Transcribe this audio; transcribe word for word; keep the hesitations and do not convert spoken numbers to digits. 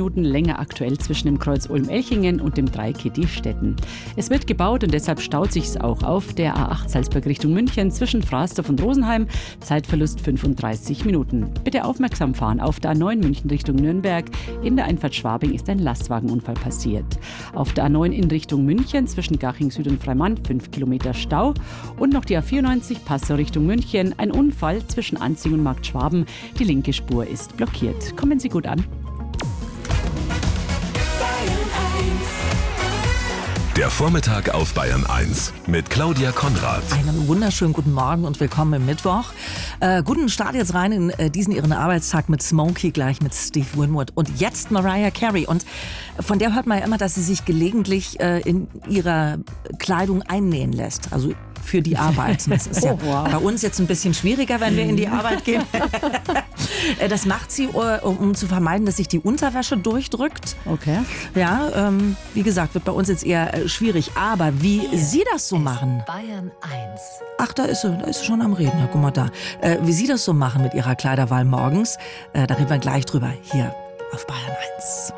Minuten länger aktuell zwischen dem Kreuz Ulm-Elchingen und dem Dreieck Diestetten. Es wird gebaut und deshalb staut sich's auch auf der A acht Salzburg Richtung München zwischen Frasdorf und Rosenheim. Zeitverlust fünfunddreißig Minuten. Bitte aufmerksam fahren. Auf der A neun München Richtung Nürnberg in der Einfahrt Schwabing ist ein Lastwagenunfall passiert. Auf der A neun in Richtung München zwischen Garching Süd und Freimann fünf Kilometer Stau. Und noch die A vierundneunzig Passau Richtung München. Ein Unfall zwischen Anzing und Markt Schwaben. Die linke Spur ist blockiert. Kommen Sie gut an. Der Vormittag auf Bayern eins mit Claudia Konrad. Einen wunderschönen guten Morgen und willkommen im Mittwoch. Äh, guten Start jetzt rein in äh, diesen ihren Arbeitstag mit Smokey, gleich mit Steve Winwood und jetzt Mariah Carey. Und von der hört man ja immer, dass sie sich gelegentlich äh, in ihrer Kleidung einnähen lässt. Also für die Arbeit. Das ist ja oh, wow. bei uns jetzt ein bisschen schwieriger, wenn wir in die Arbeit gehen. Das macht sie, um, um zu vermeiden, dass sich die Unterwäsche durchdrückt. Okay. Ja, ähm, wie gesagt, wird bei uns jetzt eher äh, schwierig. Aber wie Hier Sie das so machen. Bayern eins. Ach, da ist sie, da ist sie schon am Reden. Ja, guck mal da. Äh, wie Sie das so machen mit Ihrer Kleiderwahl morgens, äh, da reden wir gleich drüber. Hier auf Bayern eins.